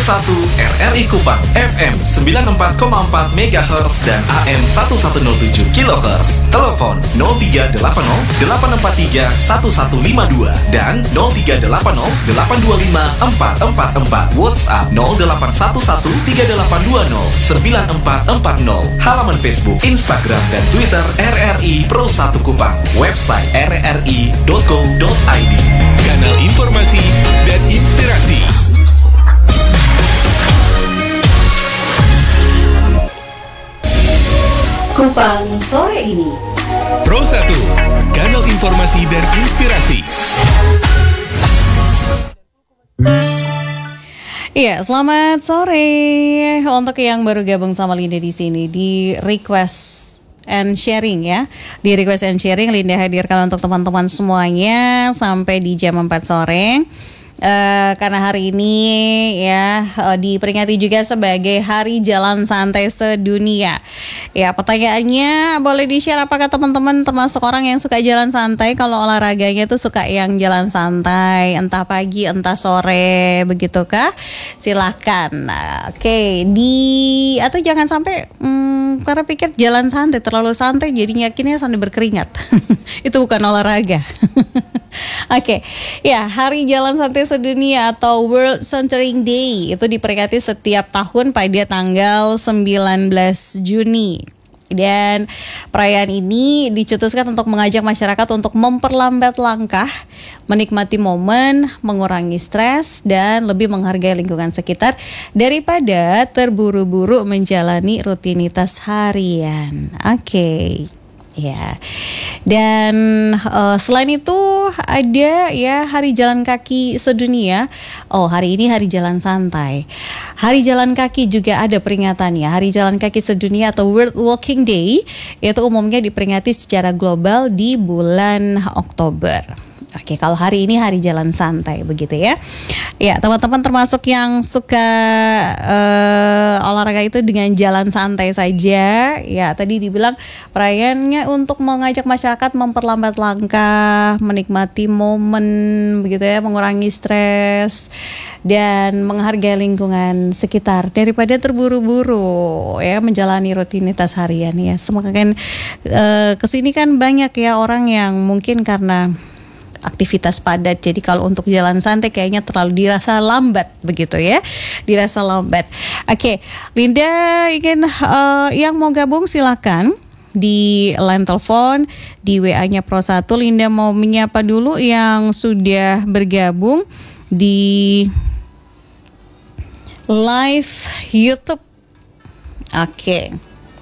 1 RRI Kupang FM 94,4 MHz dan AM 1107 kHz. Telepon 0380 843 1152 dan 0380 825 444. WhatsApp 0811 3820 9440. Halaman Facebook, Instagram dan Twitter RRI Pro 1 Kupang. Website rri.co.id. Kanal informasi dan inspirasi. Kupang sore ini. Pro 1, kanal informasi dan inspirasi. Iya, selamat sore untuk yang baru gabung sama Linda di sini di Request and Sharing ya. Di Request and Sharing Linda hadirkan untuk teman-teman semuanya sampai di jam 4 sore. Karena hari ini ya diperingati juga sebagai Hari Jalan Santai Sedunia. Ya, pertanyaannya boleh di-share apakah teman-teman termasuk orang yang suka jalan santai? Kalau olahraganya tuh suka yang jalan santai, entah pagi, entah sore, begitukah? Silakan. Oke, atau jangan sampai karena pikir jalan santai terlalu santai jadi yakinnya sampai berkeringat. Itu bukan olahraga. Oke, ya Hari Jalan Santai Sedunia atau World Centering Day itu diperingati setiap tahun pada tanggal 19 Juni. Dan perayaan ini dicetuskan untuk mengajak masyarakat untuk memperlambat langkah, menikmati momen, mengurangi stres, dan lebih menghargai lingkungan sekitar daripada terburu-buru menjalani rutinitas harian. Oke. Ya, dan selain itu ada ya Hari Jalan Kaki Sedunia. Oh, hari ini Hari Jalan Santai. Hari Jalan Kaki juga ada peringatannya. Hari Jalan Kaki Sedunia atau World Walking Day itu umumnya diperingati secara global di bulan Oktober. Oke, kalau hari ini Hari Jalan Santai begitu ya. Ya, teman-teman termasuk yang suka olahraga itu dengan jalan santai saja. Ya, tadi dibilang perayaannya untuk mengajak masyarakat memperlambat langkah, menikmati momen begitu ya, mengurangi stres dan menghargai lingkungan sekitar daripada terburu-buru ya menjalani rutinitas harian ya. Semakin kesini kan banyak ya orang yang mungkin karena aktivitas padat. Jadi kalau untuk jalan santai kayaknya terlalu dirasa lambat begitu ya. Dirasa lambat. Oke, Linda ingin yang mau gabung silakan di line telepon, di WA-nya Pro 1. Linda mau menyapa dulu yang sudah bergabung di live YouTube. Oke.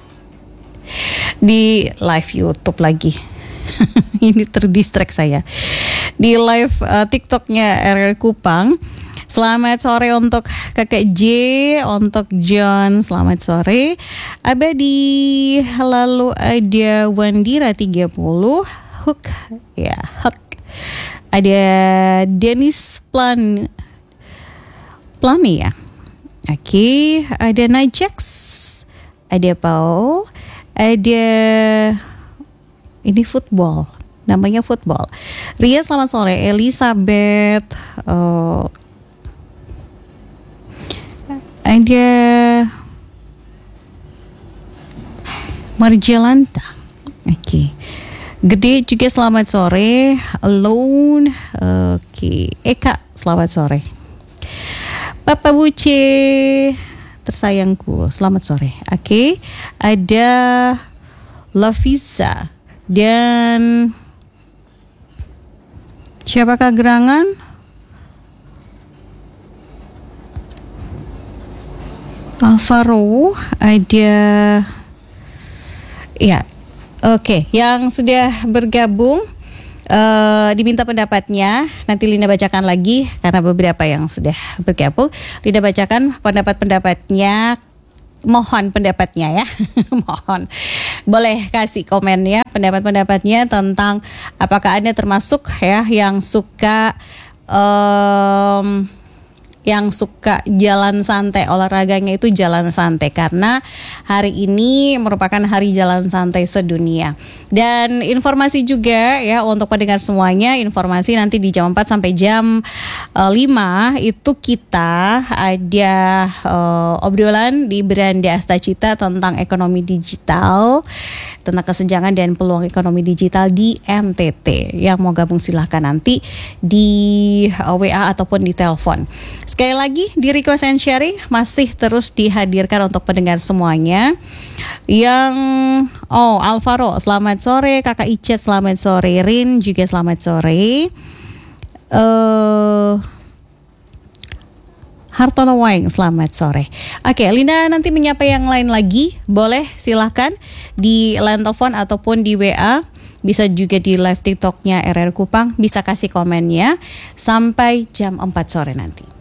Di live YouTube lagi. Ini terdistract saya. Di live TikToknya RRI Kupang. Selamat sore untuk Kakak J, untuk John, selamat sore. Abadi, lalu ada Wandira 30, Hook, ya Hook. Ada Dennis Plami ya. Oke, ada Najax, ada Paul, ada ini football, namanya football. Ria selamat sore, Elizabeth, ada Marjalanta, oke. Gede juga selamat sore, Alone, oke. Eka selamat sore, Papa Buce tersayangku selamat sore, oke. Ada Lavisa. Dan siapakah gerangan? Alvaro, ada ya. Oke, yang sudah bergabung diminta pendapatnya. Nanti Linda bacakan lagi karena beberapa yang sudah bergabung. Linda bacakan pendapat-pendapatnya. Mohon pendapatnya ya. Mohon. Boleh kasih komen ya pendapat-pendapatnya tentang apakah Anda termasuk ya yang suka yang suka jalan santai, olahraganya itu jalan santai karena hari ini merupakan hari jalan santai sedunia. Dan informasi juga ya untuk pendengar semuanya, informasi nanti di jam 4 sampai jam 5 itu kita ada obrolan di Beranda Astacita tentang ekonomi digital, tentang kesenjangan dan peluang ekonomi digital di NTT. Yang mau gabung silahkan nanti di WA ataupun di telepon. Sekali lagi di Request and Sharing masih terus dihadirkan untuk pendengar semuanya. Yang Alvaro selamat sore, Kakak Icet selamat sore, Rin juga selamat sore. Hartono Waing selamat sore. Oke, Linda nanti menyapa yang lain lagi. Boleh silahkan di line telepon ataupun di WA. Bisa juga di live TikToknya RR Kupang. Bisa kasih komennya sampai jam 4 sore nanti.